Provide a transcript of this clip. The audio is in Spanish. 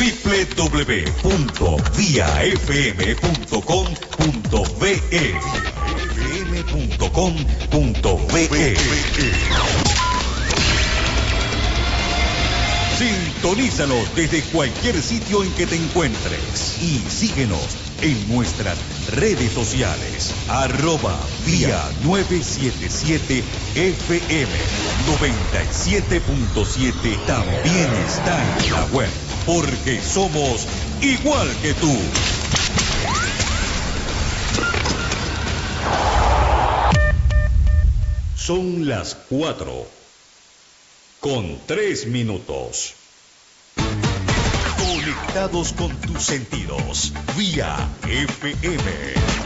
www.viafm.com.be fm.com.be. Sintonízanos desde cualquier sitio en que te encuentres y síguenos en nuestras redes sociales. @vía 977 FM 97.7 también está en la web, porque somos igual que tú. Son las 4:03. Conectados con tus sentidos, Vía FM.